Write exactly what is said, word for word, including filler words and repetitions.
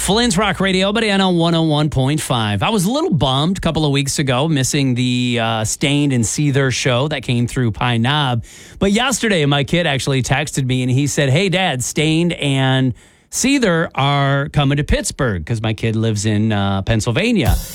Flint's Rock Radio, but on one oh one point five. I was a little bummed a couple of weeks ago, missing the uh, Stained and Seether show that came through Pine Knob. But yesterday, my kid actually texted me and he said, hey, Dad, Stained and Seether are coming to Pittsburgh because my kid lives in uh, Pennsylvania.